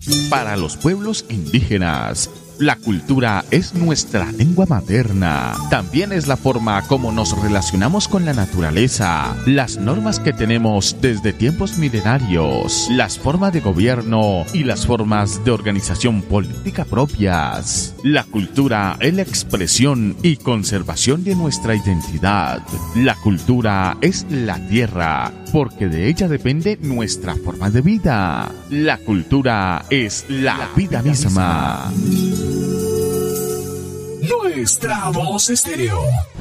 Para los pueblos indígenas, la cultura es nuestra lengua materna. También es la forma como nos relacionamos con la naturaleza, las normas que tenemos desde tiempos milenarios, las formas de gobierno y las formas de organización política propias. La cultura es la expresión y conservación de nuestra identidad. La cultura es la tierra, porque de ella depende nuestra forma de vida. La cultura es la vida misma. Nuestra Voz Estéreo.